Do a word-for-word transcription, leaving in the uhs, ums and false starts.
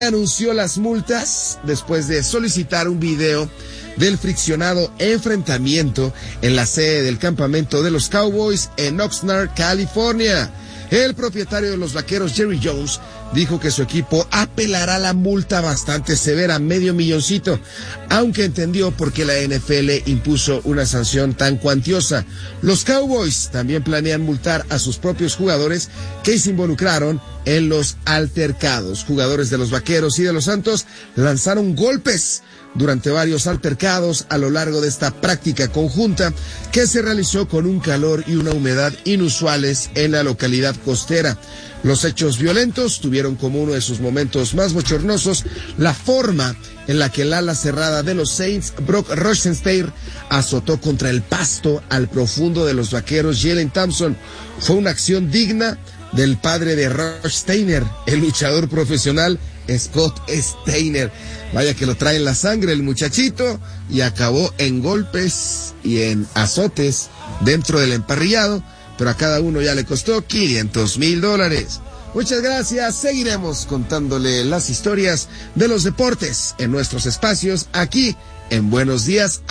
anunció las multas después de solicitar un video del friccionado enfrentamiento en la sede del campamento de los Cowboys en Oxnard, California. El propietario de los Vaqueros, Jerry Jones, dijo que su equipo apelará la multa bastante severa, medio milloncito, aunque entendió por qué la N F L impuso una sanción tan cuantiosa. Los Cowboys también planean multar a sus propios jugadores que se involucraron en los altercados. Jugadores de los Vaqueros y de los Santos lanzaron golpes durante varios altercados a lo largo de esta práctica conjunta que se realizó con un calor y una humedad inusuales en la localidad costera. Los hechos violentos tuvieron como uno de sus momentos más bochornosos la forma en la que el ala cerrada de los Saints, Brock Rosenstein, azotó contra el pasto al profundo de los Vaqueros, Jalen Thompson. Fue una acción digna del padre de Rothsteiner, el luchador profesional Scott Steiner. Vaya que lo trae en la sangre el muchachito, y acabó en golpes y en azotes dentro del emparrillado, pero a cada uno ya le costó quinientos mil dólares. Muchas gracias, seguiremos contándole las historias de los deportes en nuestros espacios aquí en Buenos Días